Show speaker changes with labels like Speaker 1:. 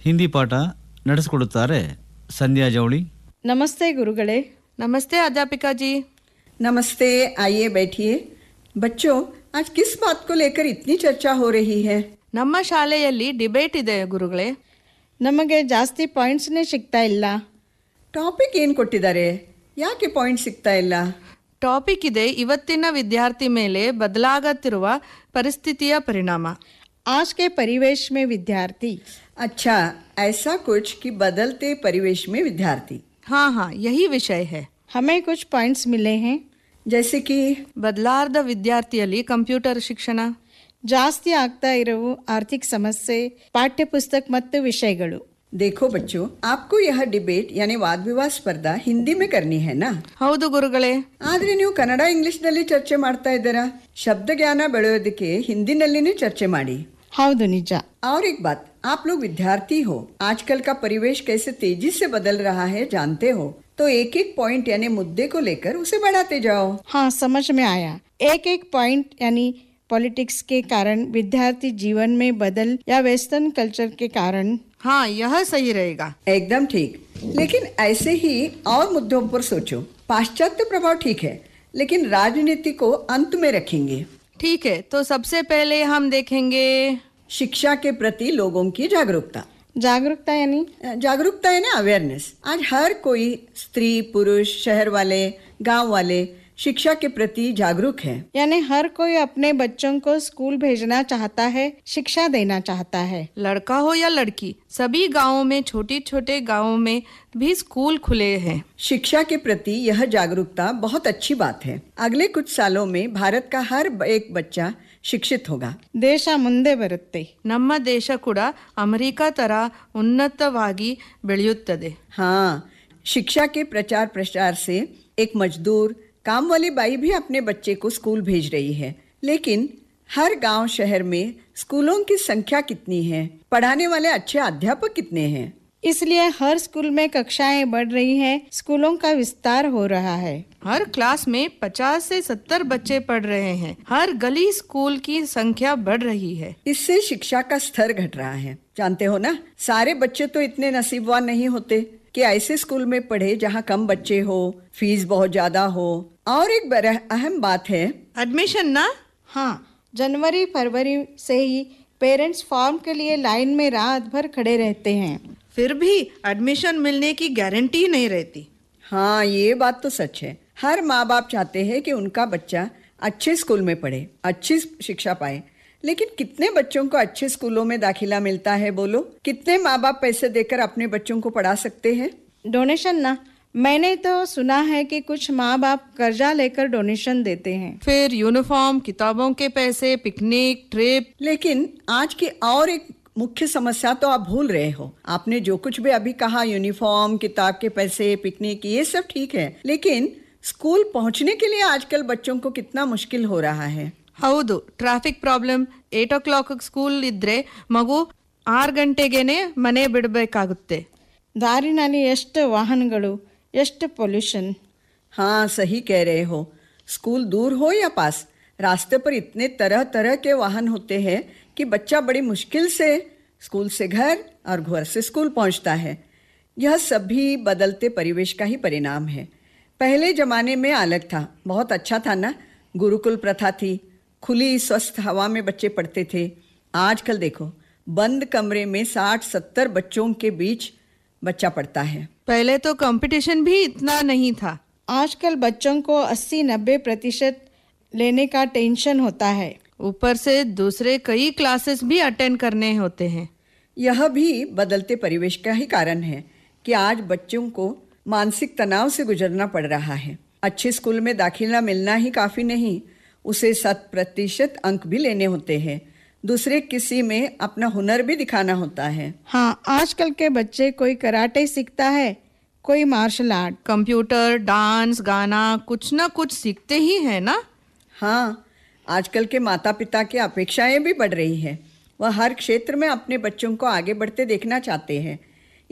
Speaker 1: ಹಿಂದಿ ಪಾಠ ನಡೆಸಿಕೊಡುತ್ತಾರೆ ಸಂಧ್ಯಾ ಜವಳಿ.
Speaker 2: नमस्ते गुरुगले.
Speaker 3: नमस्ते अध्यापिका जी.
Speaker 4: नमस्ते, आइए बैठिए. बच्चों, आज किस बात को लेकर इतनी चर्चा हो रही है?
Speaker 3: ನಮ್ಮ ಶಾಲೆಯಲ್ಲಿ ಡಿಬೇಟ್ ಇದೆ ಗುರುಗಳೇ.
Speaker 2: ನಮಗೆ ಜಾಸ್ತಿ ಪಾಯಿಂಟ್ಸ್ನೇ ಸಿಗ್ತಾ ಇಲ್ಲ.
Speaker 4: ಟಾಪಿಕ್ ಏನು ಕೊಟ್ಟಿದ್ದಾರೆ? ಯಾಕೆ ಪಾಯಿಂಟ್ ಸಿಗ್ತಾ ಇಲ್ಲ?
Speaker 3: ಟಾಪಿಕ್ ಇದೆ ಇವತ್ತಿನ ವಿದ್ಯಾರ್ಥಿ ಮೇಲೆ ಬದಲಾಗುತ್ತಿರುವ ಪರಿಸ್ಥಿತಿಯ ಪರಿಣಾಮ.
Speaker 2: आज के परिवेश में विद्यार्थी.
Speaker 4: अच्छा, ऐसा कुछ कि बदलते परिवेश में विद्यार्थी.
Speaker 3: हाँ हाँ, यही विषय है.
Speaker 2: हमें कुछ पॉइंट्स मिले हैं,
Speaker 4: जैसे कि
Speaker 3: ಬದಲಾರ್ದ ವಿದ್ಯಾರ್ಥಿಯಲ್ಲಿ ಕಂಪ್ಯೂಟರ್ ಶಿಕ್ಷಣ,
Speaker 2: ಜಾಸ್ತಿ ಆಗ್ತಾ ಇರುವ ಆರ್ಥಿಕ ಸಮಸ್ಯೆ, ಪಾಠ್ಯ ಪುಸ್ತಕ ಮತ್ತು ವಿಷಯಗಳು.
Speaker 4: देखो बच्चों, आपको यह डिबेट यानी वाद विवाद स्पर्धा हिंदी में करनी है ना?
Speaker 3: ಹೌದು ಗುರುಗಳೇ.
Speaker 4: ಆದ್ರೆ ನೀವು ಕನ್ನಡ ಇಂಗ್ಲಿಷ್ನಲ್ಲಿ ಚರ್ಚೆ ಮಾಡ್ತಾ ಇದ್ದೀರಾ. ಶಬ್ದ ಜ್ಞಾನ ಬೆಳೆಯೋದಕ್ಕೆ ಹಿಂದಿನಲ್ಲಿನೇ ಚರ್ಚೆ ಮಾಡಿ.
Speaker 2: ಹೌದು, ನಿಜ.
Speaker 4: और एक बात, आप लोग विद्यार्थी हो, आजकल का परिवेश कैसे तेजी से बदल रहा है जानते हो, तो एक एक पॉइंट यानी मुद्दे को लेकर उसे बढ़ाते जाओ.
Speaker 2: हाँ, समझ में आया. एक एक पॉइंट यानी पॉलिटिक्स के कारण, विद्यार्थी जीवन में बदल या वेस्टर्न कल्चर के कारण.
Speaker 3: हाँ, यह सही रहेगा.
Speaker 4: एकदम ठीक. लेकिन ऐसे ही और मुद्दों पर सोचो. पाश्चात्य प्रभाव ठीक है, लेकिन राजनीति को अंत में रखेंगे.
Speaker 3: ठीक है, तो सबसे पहले हम देखेंगे
Speaker 4: शिक्षा के प्रति लोगों की जागरूकता.
Speaker 2: जागरूकता यानी
Speaker 4: अवेयरनेस. आज हर कोई, स्त्री पुरुष, शहर वाले, गांव वाले, शिक्षा के प्रति जागरूक है.
Speaker 2: यानी हर कोई अपने बच्चों को स्कूल भेजना चाहता है, शिक्षा देना चाहता है.
Speaker 3: लड़का हो या लड़की, सभी गांवों में, छोटे छोटे गांवों में भी स्कूल खुले हैं.
Speaker 4: शिक्षा के प्रति यह जागरूकता बहुत अच्छी बात है. अगले कुछ सालों में भारत का हर एक बच्चा ಶಿಕ್ಷಿತ ಹೋಗ.
Speaker 2: ದೇಶ ಮುಂದೆ ಬರುತ್ತೆ.
Speaker 3: ನಮ್ಮ ದೇಶ ಕೂಡ ಅಮೆರಿಕ ತರ ಉನ್ನತವಾಗಿ ಬೆಳೆಯುತ್ತದೆ.
Speaker 4: हाँ, शिक्षा के प्रचार प्रसार से एक मजदूर, काम वाली बाई भी अपने बच्चे को स्कूल भेज रही है. लेकिन हर गांव शहर में स्कूलों की संख्या कितनी है? पढ़ाने वाले अच्छे अध्यापक कितने हैं?
Speaker 2: इसलिए हर स्कूल में कक्षाएं बढ़ रही हैं, स्कूलों का विस्तार हो रहा है.
Speaker 3: हर क्लास में 50 से 70 बच्चे पढ़ रहे हैं. हर गली स्कूल की संख्या बढ़ रही है.
Speaker 4: इससे शिक्षा का स्तर घट रहा है. जानते हो ना, सारे बच्चे तो इतने नसीबवान नहीं होते कि ऐसे स्कूल में पढ़े जहाँ कम बच्चे हो, फीस बहुत ज्यादा हो. और एक बड़ा अहम बात है
Speaker 3: एडमिशन ना.
Speaker 2: हाँ, जनवरी फरवरी से ही पेरेंट्स फॉर्म के लिए लाइन में रात भर खड़े रहते हैं.
Speaker 3: फिर भी एडमिशन मिलने की गारंटी नहीं रहती.
Speaker 4: हाँ, ये बात तो सच है. हर माँ बाप चाहते हैं कि उनका बच्चा अच्छे स्कूल में पढ़े, अच्छी शिक्षा पाए. लेकिन कितने बच्चों को अच्छे स्कूलों में दाखिला मिलता है बोलो? कितने माँ बाप पैसे देकर अपने बच्चों को पढ़ा सकते हैं?
Speaker 2: डोनेशन ना. मैंने तो सुना है कि कुछ माँ बाप कर्जा लेकर डोनेशन देते हैं.
Speaker 3: फिर यूनिफॉर्म, किताबों के पैसे, पिकनिक, ट्रिप.
Speaker 4: लेकिन आज की और एक मुख्य समस्या तो आप भूल रहे हो. आपने जो कुछ भी अभी कहा, यूनिफॉर्म, किताब के पैसे, पिकनिक, ये सब ठीक है, लेकिन स्कूल पहुंचने के लिए आजकल बच्चों को कितना मुश्किल हो रहा है.
Speaker 3: ಹೌದು, ಟ್ರಾಫಿಕ್ ಪ್ರಾಬ್ಲಮ್. 8 o'clock ಸ್ಕೂಲ್ ಇದ್ರೆ ಮಗು 6 ಗಂಟೆಗೇನೆ ಮನೆ ಬಿಡಬೇಕಾಗುತ್ತೆ.
Speaker 2: ದಾರಿನಲ್ಲಿ ಎಷ್ಟು ವಾಹನಗಳು, ಎಷ್ಟು ಪೊಲ್ಯೂಷನ್.
Speaker 4: हाँ, सही कह रहे हो. स्कूल दूर हो या पास, रास्ते पर इतने तरह तरह के वाहन होते हैं कि बच्चा बड़ी मुश्किल से स्कूल से घर और घर से स्कूल पहुंचता है. यह सभी बदलते परिवेश का ही परिणाम है. पहले जमाने में अलग था, बहुत अच्छा था ना. गुरुकुल प्रथा थी, खुली स्वस्थ हवा में बच्चे पढ़ते थे. आजकल देखो, बंद कमरे में 60-70 बच्चों के बीच बच्चा पढ़ता है.
Speaker 3: पहले तो कंपटीशन भी इतना नहीं था.
Speaker 2: आजकल बच्चों को 80-90% लेने का टेंशन होता है.
Speaker 3: ऊपर से दूसरे कई क्लासेस भी अटेंड करने होते हैं.
Speaker 4: यह भी बदलते परिवेश का ही कारण है कि आज बच्चों को मानसिक तनाव से गुजरना पड़ रहा है. अच्छे स्कूल में दाखिला मिलना ही काफ़ी नहीं, उसे 100% अंक भी लेने होते हैं. दूसरे किसी में अपना हुनर भी दिखाना होता है.
Speaker 2: हाँ, आजकल के बच्चे कोई कराटे सीखता है, कोई मार्शल आर्ट,
Speaker 3: कंप्यूटर, डांस, गाना, कुछ ना कुछ सीखते ही है ना.
Speaker 4: हाँ, आजकल के माता पिता की अपेक्षाएं भी बढ़ रही हैं. वह हर क्षेत्र में अपने बच्चों को आगे बढ़ते देखना चाहते हैं.